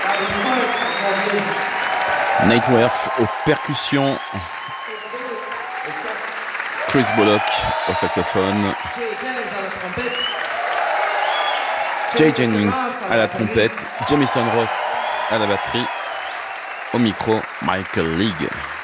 Nightworth aux percussions, Chris Bullock au saxophone, Jay Jennings à la trompette, Jamison Ross à la batterie, au micro Michael League.